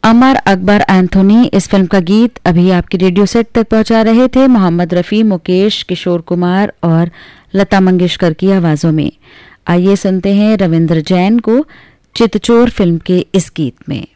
Amar Akbar Anthony इस film का गीत अभी आपकी रेडियो सेट तक पहुंचा रहे थे मोहम्मद रफ़ी, मुकेश, किशोर कुमार और लता मंगेशकर की आवाज़ों में। आइए सुनते हैं रविंद्र जैन को चितचोर फिल्म के इस गीत में।